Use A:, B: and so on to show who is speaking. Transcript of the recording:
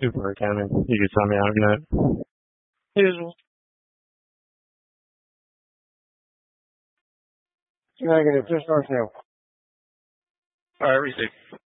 A: super accounting. You could sign me out on that. Here's negative, just north now. All right, receive.